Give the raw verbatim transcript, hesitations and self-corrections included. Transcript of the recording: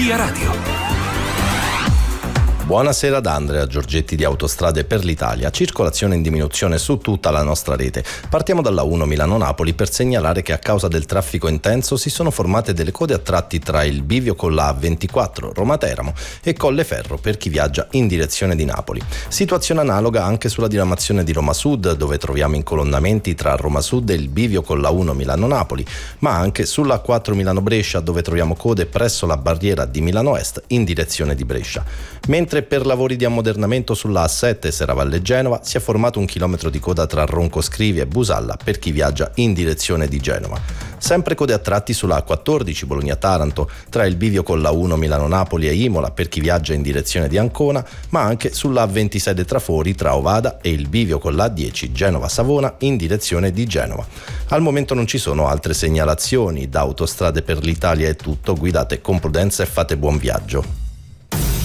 Via Radio. Buonasera da Andrea Giorgetti di Autostrade per l'Italia. Circolazione in diminuzione su tutta la nostra rete. Partiamo dalla uno Milano-Napoli per segnalare che a causa del traffico intenso si sono formate delle code a tratti tra il bivio con la A ventiquattro Roma-Teramo e Colleferro per chi viaggia in direzione di Napoli. Situazione analoga anche sulla diramazione di Roma Sud, dove troviamo incolonnamenti tra Roma Sud e il bivio con la uno Milano-Napoli, ma anche sulla A quattro Milano-Brescia, dove troviamo code presso la barriera di Milano Est in direzione di Brescia. Mentre per lavori di ammodernamento sulla A sette Serravalle-Genova si è formato un chilometro di coda tra Roncoscrivi e Busalla per chi viaggia in direzione di Genova. Sempre code a tratti sulla A quattordici Bologna-Taranto tra il bivio con la uno Milano-Napoli e Imola per chi viaggia in direzione di Ancona, ma anche sulla A ventisei dei Trafori tra Ovada e il bivio con la A dieci Genova-Savona in direzione di Genova. Al momento non ci sono altre segnalazioni. Da Autostrade per l'Italia è tutto, guidate con prudenza e fate buon viaggio.